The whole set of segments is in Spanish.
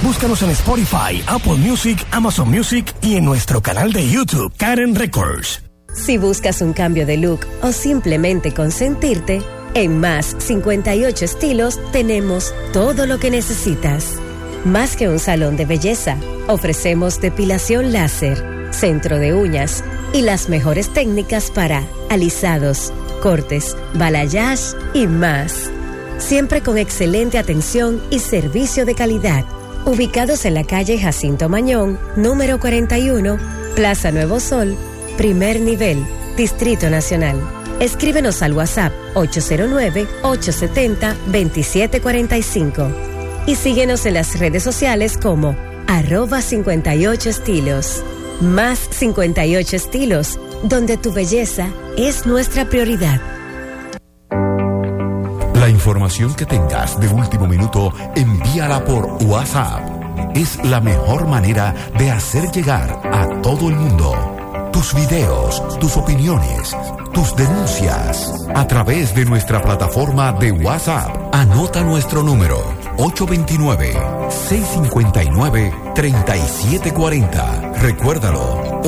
Búscanos en Spotify, Apple Music, Amazon Music y en nuestro canal de YouTube, Karen Records. Si buscas un cambio de look o simplemente consentirte, en Más 58 Estilos tenemos todo lo que necesitas. Más que un salón de belleza, ofrecemos depilación láser, centro de uñas y las mejores técnicas para alisados, cortes, balayage y más. Siempre con excelente atención y servicio de calidad. Ubicados en la calle Jacinto Mañón, número 41, Plaza Nuevo Sol, primer nivel, Distrito Nacional. Escríbenos al WhatsApp 809-870-2745 y síguenos en las redes sociales como @58estilos. Más 58 Estilos, donde tu belleza es nuestra prioridad. La información que tengas de último minuto, envíala por WhatsApp. Es la mejor manera de hacer llegar a todo el mundo tus videos, tus opiniones, tus denuncias a través de nuestra plataforma de WhatsApp. Anota nuestro número 829-659-3740. Recuérdalo,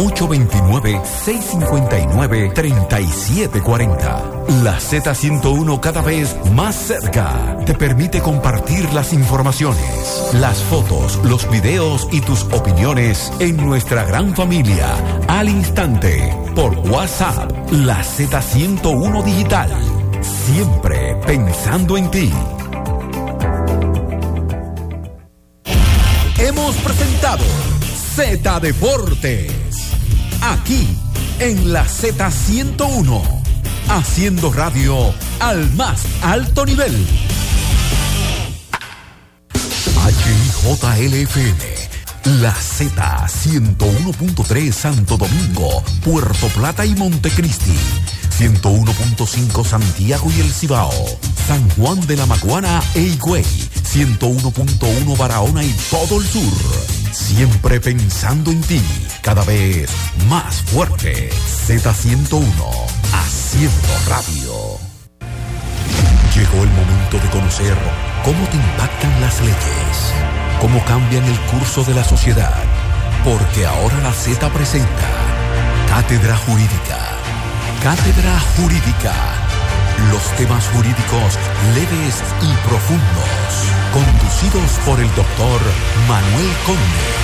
829-659-3740. La Z101, cada vez más cerca, te permite compartir las informaciones, las fotos, los videos y tus opiniones en nuestra gran familia al instante por WhatsApp. La Z101 Digital, siempre pensando en ti. Hemos presentado Z Deportes, aquí en la Z101, haciendo radio al más alto nivel. HIJLFM, la Z101.3 Santo Domingo, Puerto Plata y Montecristi, 101.5 Santiago y El Cibao, San Juan de la Maguana e Higüey, 101.1 Barahona y todo el sur. Siempre pensando en ti, cada vez más fuerte. Z101, haciendo radio. Llegó el momento de conocer cómo te impactan las leyes, cómo cambian el curso de la sociedad, porque ahora la Z presenta Cátedra Jurídica. Cátedra Jurídica. Los temas jurídicos leves y profundos, conducidos por el doctor Manuel Conde.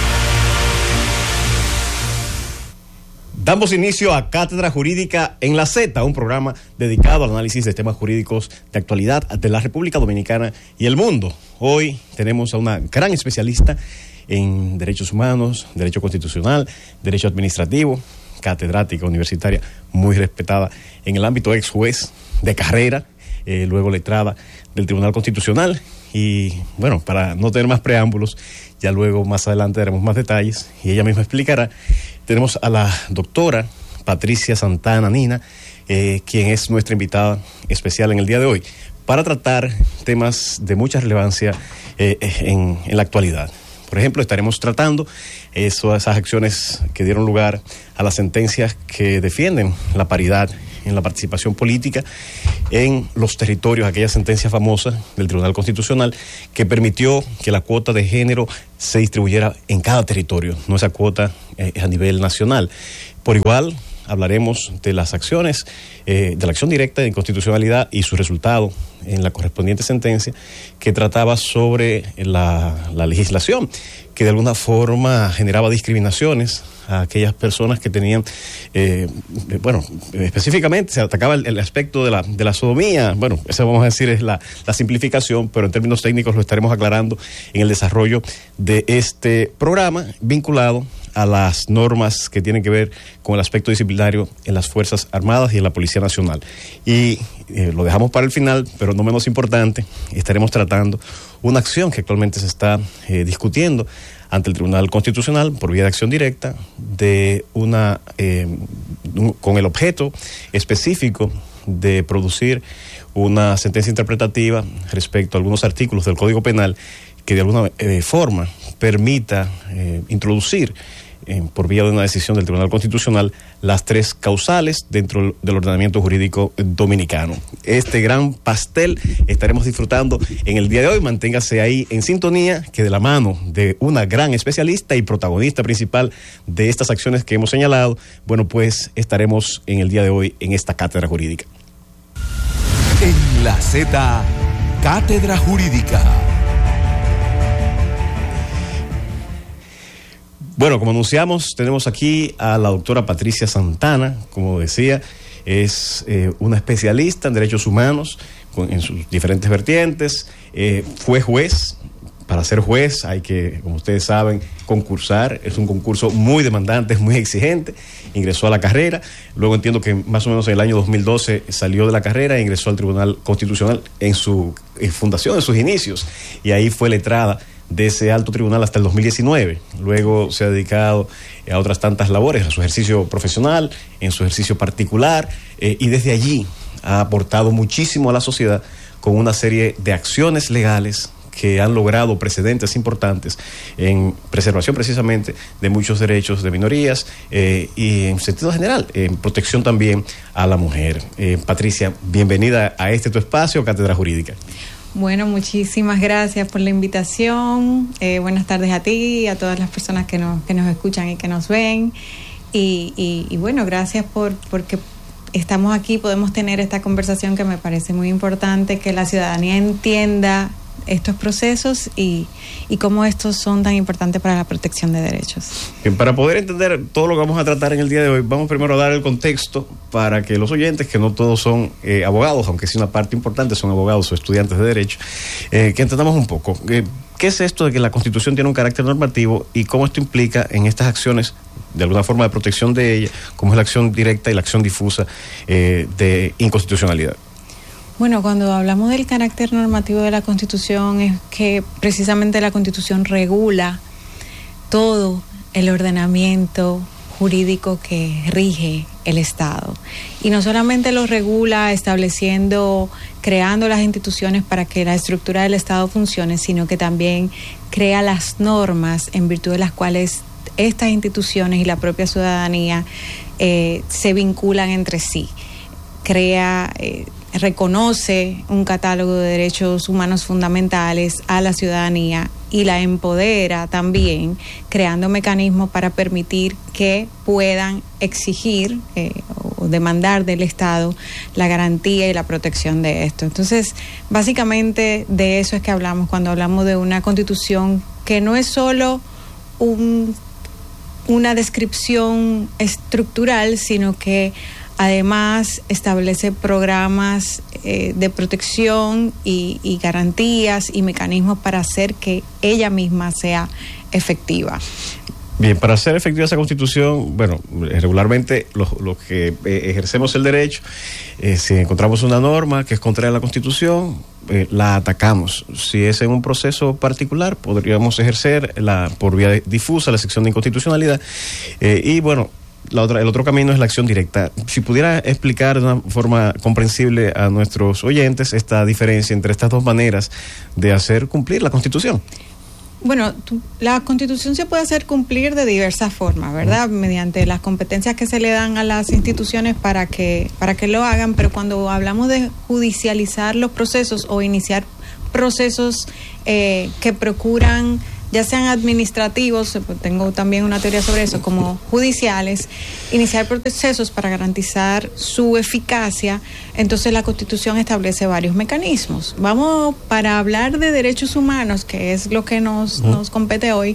Damos inicio a Cátedra Jurídica en la Z, un programa dedicado al análisis de temas jurídicos de actualidad de la República Dominicana y el mundo. Hoy tenemos a una gran especialista en derechos humanos, derecho constitucional, derecho administrativo, catedrática universitaria muy respetada en el ámbito, ex juez de carrera, luego letrada del Tribunal Constitucional. Y bueno, para no tener más preámbulos, ya luego más adelante daremos más detalles y ella misma explicará. Tenemos a la doctora Patricia Santana Nina, quien es nuestra invitada especial en el día de hoy, para tratar temas de mucha relevancia en la actualidad. Por ejemplo, estaremos tratando esas acciones que dieron lugar a las sentencias que defienden la paridad en la participación política en los territorios, aquella sentencia famosa del Tribunal Constitucional que permitió que la cuota de género se distribuyera en cada territorio, no esa cuota a nivel nacional. Por igual, hablaremos de las acciones, de la acción directa de inconstitucionalidad y su resultado en la correspondiente sentencia que trataba sobre la legislación que de alguna forma generaba discriminaciones a aquellas personas que tenían, específicamente se atacaba el aspecto de la sodomía. Bueno, eso vamos a decir es la simplificación, pero en términos técnicos lo estaremos aclarando en el desarrollo de este programa vinculado a las normas que tienen que ver con el aspecto disciplinario en las Fuerzas Armadas y en la Policía Nacional. Y lo dejamos para el final, pero no menos importante, estaremos tratando una acción que actualmente se está discutiendo ante el Tribunal Constitucional por vía de acción directa de con el objeto específico de producir una sentencia interpretativa respecto a algunos artículos del Código Penal que de alguna forma permita introducir por vía de una decisión del Tribunal Constitucional, las 3 causales dentro del ordenamiento jurídico dominicano. Este gran pastel estaremos disfrutando en el día de hoy. Manténgase ahí en sintonía, que de la mano de una gran especialista y protagonista principal de estas acciones que hemos señalado, bueno, pues estaremos en el día de hoy en esta cátedra jurídica. En la Z, Cátedra Jurídica. Bueno, como anunciamos, tenemos aquí a la doctora Patricia Santana. Como decía, es una especialista en derechos humanos en sus diferentes vertientes. Fue juez. Para ser juez hay que, como ustedes saben, concursar. Es un concurso muy demandante, es muy exigente. Ingresó a la carrera. Luego entiendo que más o menos en el año 2012 salió de la carrera e ingresó al Tribunal Constitucional en su fundación, en sus inicios. Y ahí fue letrada de ese alto tribunal hasta el 2019. Luego se ha dedicado a otras tantas labores, a su ejercicio profesional, en su ejercicio particular, y desde allí ha aportado muchísimo a la sociedad con una serie de acciones legales que han logrado precedentes importantes en preservación precisamente de muchos derechos de minorías y en sentido general, en protección también a la mujer. Patricia, bienvenida a tu espacio, Cátedra Jurídica. Bueno, muchísimas gracias por la invitación. Buenas tardes a ti y a todas las personas que nos escuchan y que nos ven. Y bueno, gracias porque estamos aquí, podemos tener esta conversación que me parece muy importante, que la ciudadanía entienda estos procesos y cómo estos son tan importantes para la protección de derechos. Para poder entender todo lo que vamos a tratar en el día de hoy, vamos primero a dar el contexto para que los oyentes, que no todos son abogados, aunque sí una parte importante son abogados o estudiantes de derecho, que entendamos un poco qué es esto de que la Constitución tiene un carácter normativo y cómo esto implica en estas acciones de alguna forma de protección de ella, como es la acción directa y la acción difusa de inconstitucionalidad. Bueno, cuando hablamos del carácter normativo de la Constitución es que precisamente la Constitución regula todo el ordenamiento jurídico que rige el Estado. Y no solamente lo regula creando las instituciones para que la estructura del Estado funcione, sino que también crea las normas en virtud de las cuales estas instituciones y la propia ciudadanía se vinculan entre sí. Reconoce un catálogo de derechos humanos fundamentales a la ciudadanía y la empodera también, creando mecanismos para permitir que puedan exigir o demandar del Estado la garantía y la protección de esto. Entonces, básicamente de eso es que hablamos cuando hablamos de una Constitución que no es solo una descripción estructural, sino que además establece programas de protección y garantías y mecanismos para hacer que ella misma sea efectiva. Bien, para hacer efectiva esa Constitución, bueno, regularmente los que ejercemos el derecho, si encontramos una norma que es contraria a la Constitución, la atacamos. Si es en un proceso particular, podríamos ejercer por vía difusa la sección de inconstitucionalidad y bueno, el otro camino es la acción directa. Si pudiera explicar de una forma comprensible a nuestros oyentes esta diferencia entre estas dos maneras de hacer cumplir la Constitución. Bueno, la Constitución se puede hacer cumplir de diversas formas, ¿verdad? Mediante las competencias que se le dan a las instituciones para que lo hagan, pero cuando hablamos de judicializar los procesos o iniciar procesos que procuran, ya sean administrativos, tengo también una teoría sobre eso, como judiciales, iniciar procesos para garantizar su eficacia, entonces la Constitución establece varios mecanismos. Para hablar de derechos humanos, que es lo que nos compete hoy,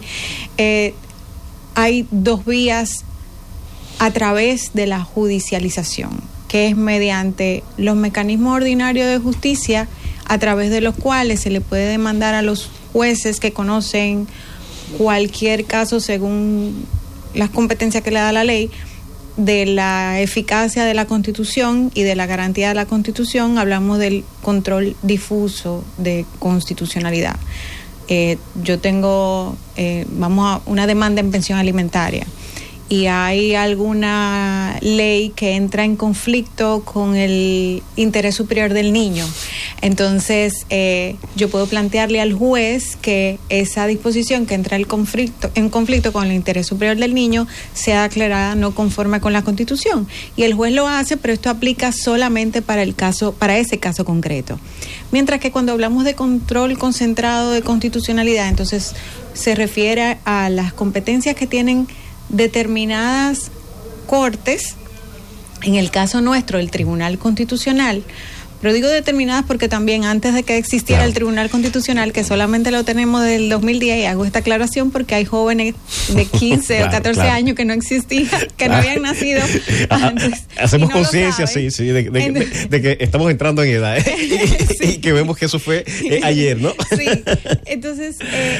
hay dos vías a través de la judicialización, que es mediante los mecanismos ordinarios de justicia, a través de los cuales se le puede demandar a los jueces que conocen cualquier caso según las competencias que le da la ley, de la eficacia de la Constitución y de la garantía de la Constitución. Hablamos del control difuso de constitucionalidad. Yo tengo una demanda en pensión alimentaria y hay alguna ley que entra en conflicto con el interés superior del niño, entonces yo puedo plantearle al juez que esa disposición que entra en conflicto con el interés superior del niño sea declarada no conforme con la Constitución, y el juez lo hace, pero esto aplica solamente para ese caso concreto. Mientras que cuando hablamos de control concentrado de constitucionalidad, entonces se refiere a las competencias que tienen determinadas cortes, en el caso nuestro el Tribunal Constitucional, pero digo determinadas porque también antes de que existiera el Tribunal Constitucional, que solamente lo tenemos del 2010, y hago esta aclaración porque hay jóvenes de 15 o 14 años que no existían, que no habían nacido antes. Hacemos conciencia, sí, de que estamos entrando en edad, y que vemos que eso fue ayer, ¿no? Sí, entonces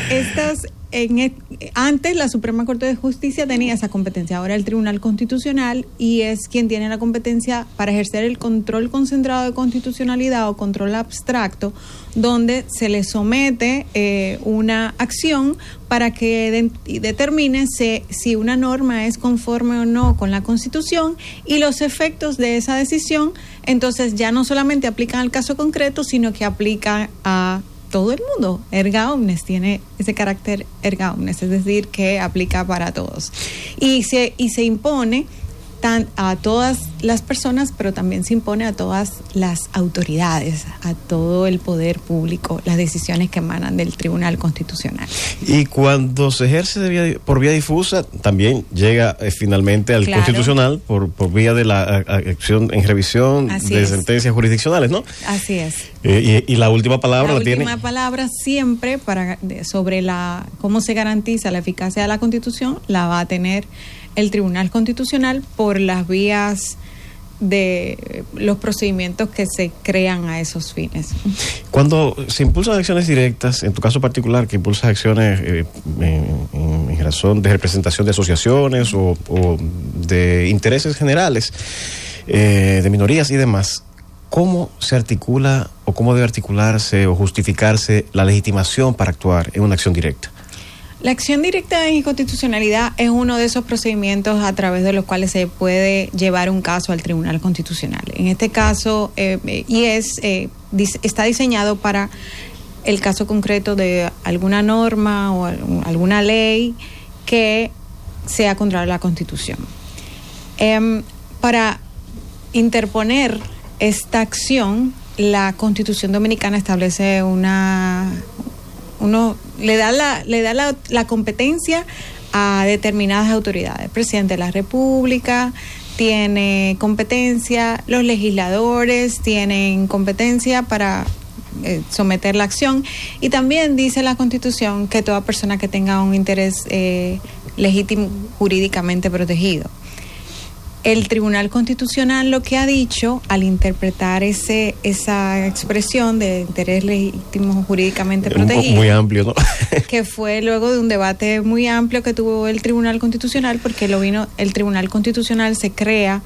antes la Suprema Corte de Justicia tenía esa competencia, ahora el Tribunal Constitucional, y es quien tiene la competencia para ejercer el control concentrado de constitucionalidad o control abstracto, donde se le somete una acción para que determine si una norma es conforme o no con la Constitución, y los efectos de esa decisión entonces ya no solamente aplican al caso concreto, sino que aplican a todo el mundo. Erga omnes, tiene ese carácter erga omnes, es decir, que aplica para todos. Y se impone a todas las personas, pero también se impone a todas las autoridades, a todo el poder público, las decisiones que emanan del Tribunal Constitucional. Y cuando se ejerce por vía difusa, también llega finalmente al Constitucional por vía de la acción en revisión de sentencias jurisdiccionales, ¿no? Así es. Y la última palabra la tiene. La última palabra siempre sobre cómo se garantiza la eficacia de la Constitución la va a tener el Tribunal Constitucional por las vías de los procedimientos que se crean a esos fines. Cuando se impulsan acciones directas, en tu caso particular, que impulsas acciones en razón de representación de asociaciones o de intereses generales, de minorías y demás, ¿cómo se articula o cómo debe articularse o justificarse la legitimación para actuar en una acción directa? La acción directa de inconstitucionalidad es uno de esos procedimientos a través de los cuales se puede llevar un caso al Tribunal Constitucional. En este caso, está diseñado para el caso concreto de alguna norma o alguna ley que sea contra la Constitución. Para interponer esta acción, la Constitución Dominicana establece le da la competencia a determinadas autoridades. El presidente de la República tiene competencia, los legisladores tienen competencia para someter la acción, y también dice la Constitución que toda persona que tenga un interés legítimo jurídicamente protegido. El Tribunal Constitucional lo que ha dicho al interpretar esa expresión de interés legítimo jurídicamente protegido, muy amplio, ¿no? que fue luego de un debate muy amplio que tuvo el Tribunal Constitucional, porque el Tribunal Constitucional se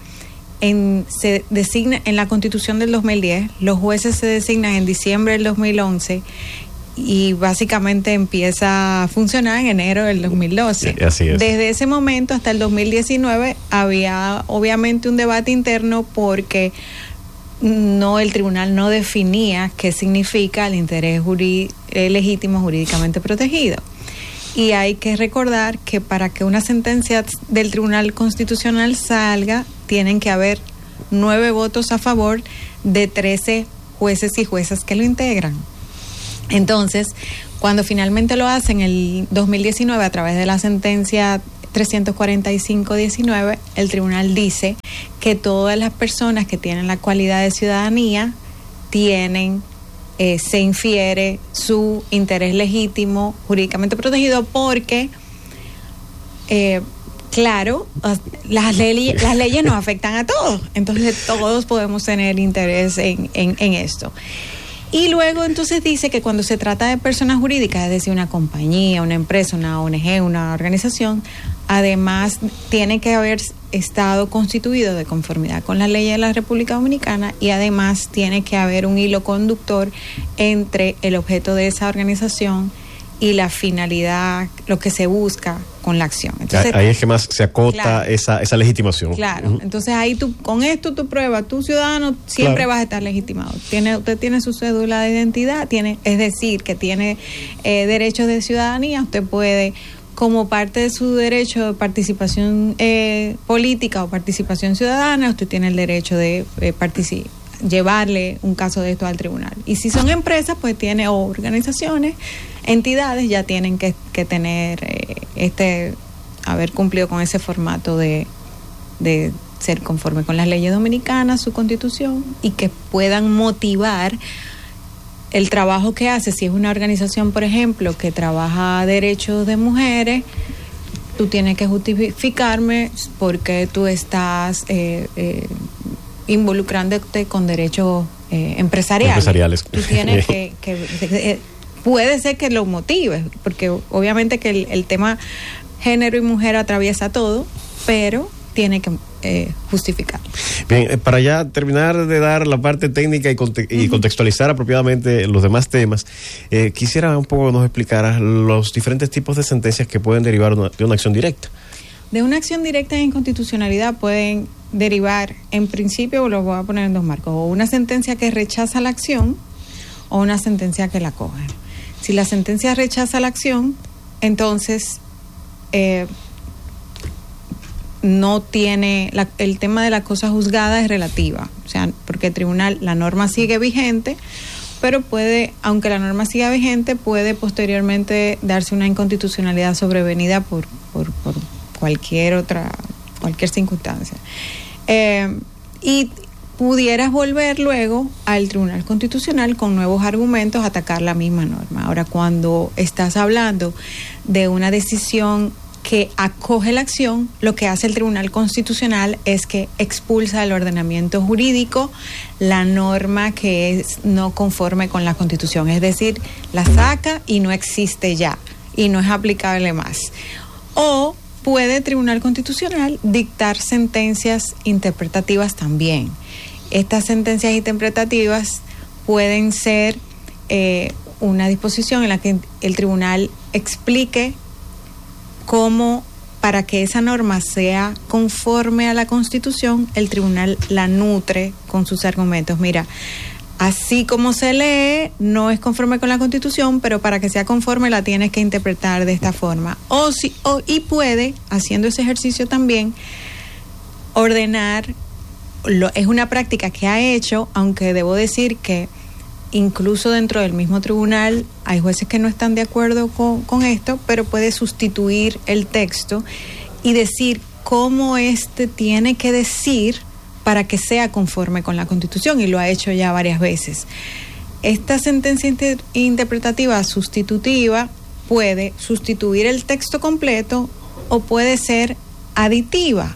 designa en la Constitución del 2010, los jueces se designan en diciembre del 2011 y básicamente empieza a funcionar en enero del 2012. Así es. Desde ese momento hasta el 2019 había obviamente un debate interno porque el tribunal no definía qué significa el interés legítimo jurídicamente protegido. Y hay que recordar que para que una sentencia del Tribunal Constitucional salga, tienen que haber 9 votos a favor de 13 jueces y juezas que lo integran. Entonces, cuando finalmente lo hacen en el 2019 a través de la sentencia 345-19, el tribunal dice que todas las personas que tienen la cualidad de ciudadanía se infiere su interés legítimo jurídicamente protegido porque, claro, las leyes nos afectan a todos, entonces todos podemos tener interés en esto. Y luego entonces dice que cuando se trata de personas jurídicas, es decir, una compañía, una empresa, una ONG, una organización, además tiene que haber estado constituido de conformidad con las leyes de la República Dominicana, y además tiene que haber un hilo conductor entre el objeto de esa organización y la finalidad, lo que se busca con la acción. Entonces, ahí es que más se acota, claro, esa legitimación. Claro, entonces ahí con esto tú pruebas, tú ciudadano siempre vas a estar legitimado. Usted tiene su cédula de identidad, es decir, que tiene derechos de ciudadanía, usted puede, como parte de su derecho de participación política o participación ciudadana, usted tiene el derecho de llevarle un caso de esto al tribunal. Y si son empresas, pues tiene, o organizaciones, entidades, ya tienen que tener haber cumplido con ese formato de ser conforme con las leyes dominicanas, su constitución, y que puedan motivar el trabajo que hace. Si es una organización, por ejemplo, que trabaja derechos de mujeres, tú tienes que justificarme por qué tú estás involucrándote con derechos empresariales. Tú tienes que puede ser que lo motives, porque obviamente que el tema género y mujer atraviesa todo, pero tiene que justificar. Bien, para ya terminar de dar la parte técnica y contextualizar apropiadamente los demás temas, quisiera un poco nos explicaras los diferentes tipos de sentencias que pueden derivar de una acción directa. De una acción directa en inconstitucionalidad pueden derivar, en principio, lo voy a poner en dos marcos, o una sentencia que rechaza la acción o una sentencia que la acoge. Si la sentencia rechaza la acción, entonces no tiene, el tema de la cosa juzgada es relativa, o sea, porque el tribunal, la norma sigue vigente, pero puede, aunque la norma siga vigente, puede posteriormente darse una inconstitucionalidad sobrevenida por cualquier circunstancia. Y pudieras volver luego al Tribunal Constitucional con nuevos argumentos a atacar la misma norma. Ahora, cuando estás hablando de una decisión que acoge la acción, lo que hace el Tribunal Constitucional es que expulsa del ordenamiento jurídico la norma que es no conforme con la Constitución, es decir, la saca y no existe ya y no es aplicable más. O puede el Tribunal Constitucional dictar sentencias interpretativas también. Estas sentencias interpretativas pueden ser una disposición en la que el tribunal explique cómo, para que esa norma sea conforme a la Constitución, el tribunal la nutre con sus argumentos. Mira, así como se lee, no es conforme con la Constitución, pero para que sea conforme la tienes que interpretar de esta forma. Y puede, haciendo ese ejercicio también, ordenar, es una práctica que ha hecho, aunque debo decir que incluso dentro del mismo tribunal hay jueces que no están de acuerdo con esto, pero puede sustituir el texto y decir cómo tiene que decir para que sea conforme con la Constitución, y lo ha hecho ya varias veces. Esta sentencia interpretativa sustitutiva puede sustituir el texto completo o puede ser aditiva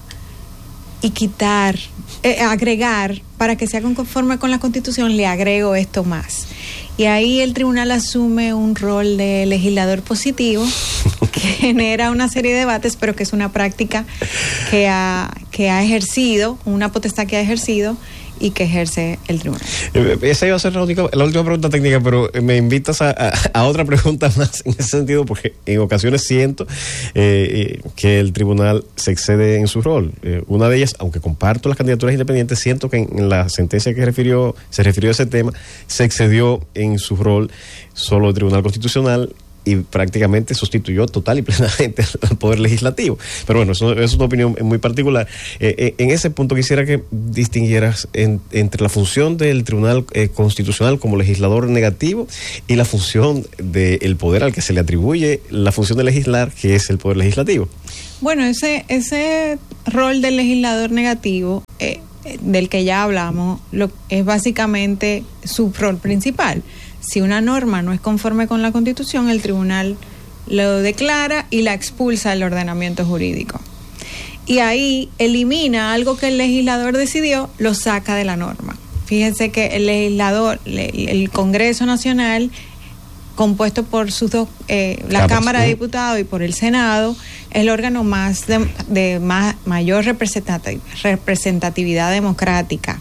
y quitar, agregar, para que sea conforme con la Constitución, le agrego esto más. Y ahí el tribunal asume un rol de legislador positivo que genera una serie de debates, pero que es una práctica que ha ejercido, una potestad que ha ejercido y que ejerce el tribunal. Esa iba a ser la última pregunta técnica, pero me invitas a otra pregunta más en ese sentido, porque en ocasiones siento que el tribunal se excede en su rol. Una de ellas, aunque comparto las candidaturas independientes, siento que en la sentencia que se refirió a ese tema, se excedió en su rol solo el Tribunal Constitucional y prácticamente sustituyó total y plenamente al Poder Legislativo. Pero bueno, eso es una opinión muy particular. En ese punto quisiera que distinguieras entre la función del Tribunal Constitucional como legislador negativo y la función del poder al que se le atribuye la función de legislar, que es el Poder Legislativo. Bueno, ese rol del legislador negativo, del que ya hablamos, es básicamente su rol principal. Si una norma no es conforme con la Constitución, el tribunal lo declara y la expulsa del ordenamiento jurídico. Y ahí elimina algo que el legislador decidió, lo saca de la norma. Fíjense que el legislador, el Congreso Nacional, compuesto por sus dos, la Cámara de Diputados y por el Senado, es el órgano más de mayor representatividad democrática.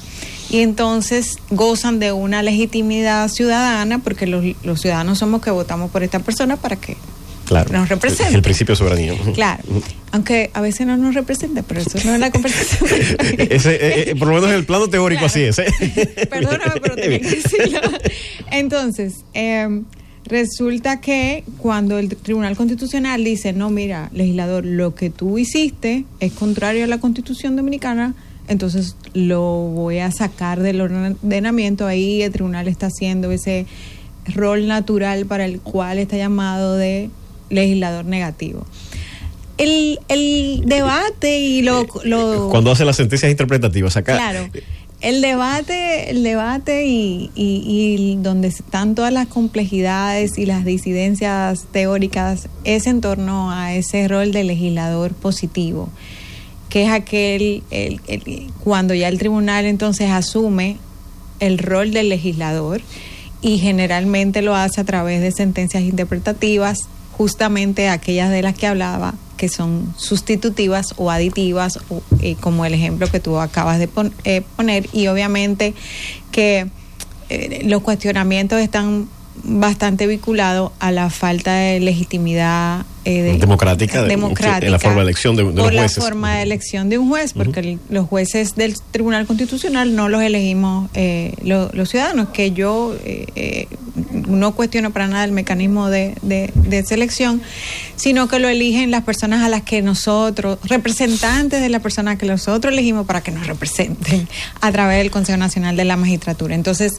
y entonces gozan de una legitimidad ciudadana, porque los ciudadanos somos que votamos por esta persona para que nos represente. El principio de soberanía. Claro, aunque a veces no nos representa, pero eso no es la conversación. Por lo menos en el plano teórico, claro. Así es. Perdóname, pero tenía que decirlo. Entonces, resulta que cuando el Tribunal Constitucional dice, no, mira, legislador, lo que tú hiciste es contrario a la Constitución Dominicana, entonces lo voy a sacar del ordenamiento. Ahí el tribunal está haciendo ese rol natural para el cual está llamado de legislador negativo. El debate y cuando hace las sentencias interpretativas acá. Claro. El debate y donde están todas las complejidades y las disidencias teóricas es en torno a ese rol de legislador positivo, que es aquel cuando ya el tribunal entonces asume el rol del legislador y generalmente lo hace a través de sentencias interpretativas, justamente aquellas de las que hablaba, que son sustitutivas o aditivas, como el ejemplo que tú acabas de poner, y obviamente que los cuestionamientos están bastante vinculados a la falta de legitimidad democrática en la forma de elección de los jueces. Por la forma de elección de un juez, porque los jueces del Tribunal Constitucional no los elegimos los ciudadanos, que yo no cuestiono para nada el mecanismo de selección, sino que lo eligen las personas a las que nosotros, representantes de la persona que nosotros elegimos para que nos representen a través del Consejo Nacional de la Magistratura. Entonces,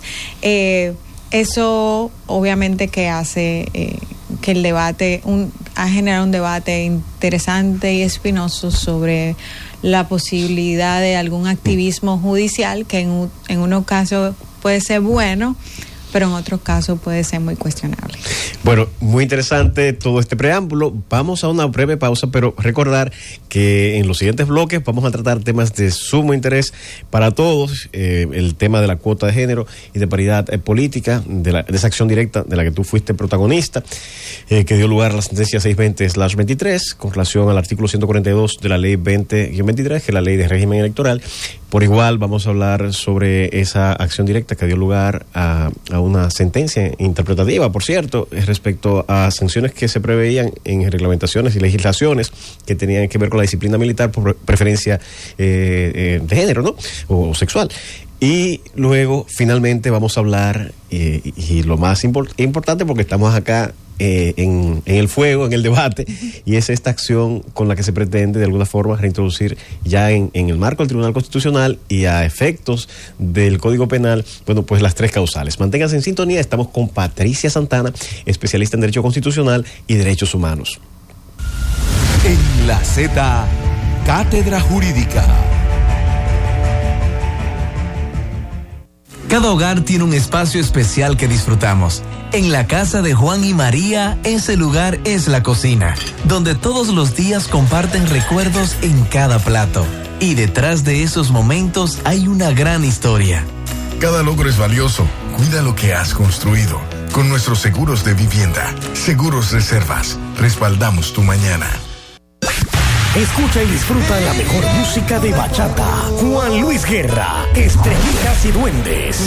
eso obviamente que hace que el debate ha generado un debate interesante y espinoso sobre la posibilidad de algún activismo judicial que en unos casos puede ser bueno, pero en otros casos puede ser muy cuestionable. Bueno, muy interesante todo este preámbulo. Vamos a una breve pausa, pero recordar que en los siguientes bloques vamos a tratar temas de sumo interés para todos, el tema de la cuota de género y de paridad política, de esa acción directa de la que tú fuiste protagonista, que dio lugar a la sentencia 620/23 con relación al artículo 142 de la ley 20-23, que es la ley de régimen electoral. Por igual vamos a hablar sobre esa acción directa que dio lugar a una sentencia interpretativa, por cierto, respecto a sanciones que se preveían en reglamentaciones y legislaciones que tenían que ver con la disciplina militar por preferencia de género, ¿no? O sexual. Y luego, finalmente, vamos a hablar, y lo más importante, porque estamos acá en el fuego, en el debate, y es esta acción con la que se pretende, de alguna forma, reintroducir ya en el marco del Tribunal Constitucional y a efectos del Código Penal, bueno, pues las 3 causales. Manténganse en sintonía, estamos con Patricia Santana, especialista en Derecho Constitucional y Derechos Humanos. En la Z, Cátedra Jurídica. Cada hogar tiene un espacio especial que disfrutamos. En la casa de Juan y María, ese lugar es la cocina, donde todos los días comparten recuerdos en cada plato. Y detrás de esos momentos hay una gran historia. Cada logro es valioso. Cuida lo que has construido. Con nuestros seguros de vivienda, Seguros Reservas, respaldamos tu mañana. Escucha y disfruta la mejor música de bachata. Juan Luis Guerra, Estrellitas y Duendes.